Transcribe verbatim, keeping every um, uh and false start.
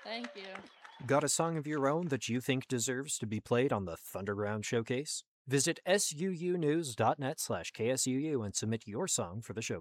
Thank you. Got a song of your own that you think deserves to be played on the Thunderground Showcase? Visit suunews.net slash KSUU and submit your song for the showcase.